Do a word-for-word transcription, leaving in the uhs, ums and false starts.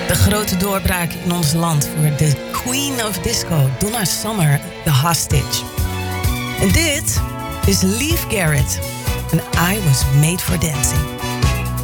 De grote doorbraak in ons land voor de Queen of Disco, Donna Summer, The Hostage. En dit is Leif Garrett en I Was Made for Dancing.